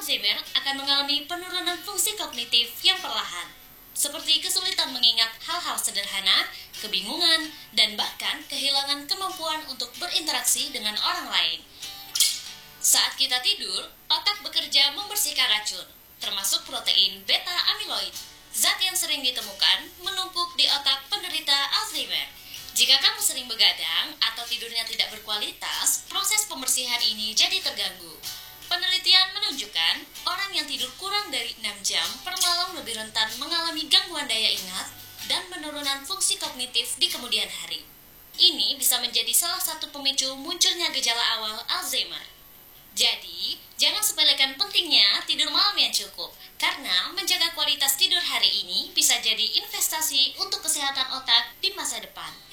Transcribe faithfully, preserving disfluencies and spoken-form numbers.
Alzheimer akan mengalami penurunan fungsi kognitif yang perlahan, seperti kesulitan mengingat hal-hal sederhana, kebingungan, dan bahkan kehilangan kemampuan untuk berinteraksi dengan orang lain. Saat kita tidur, otak bekerja membersihkan racun, termasuk protein beta amiloid, zat yang sering ditemukan menumpuk di otak penderita Alzheimer. Jika kamu sering begadang atau tidurnya tidak berkualitas, proses pembersihan ini jadi terganggu. Penelitian menunjukkan orang yang tidur kurang dari enam jam per malam lebih rentan mengalami gangguan daya ingat dan penurunan fungsi kognitif di kemudian hari. Ini bisa menjadi salah satu pemicu munculnya gejala awal Alzheimer. Jadi, jangan sepelekan pentingnya tidur malam yang cukup, karena menjaga kualitas tidur hari ini bisa jadi investasi untuk kesehatan otak di masa depan.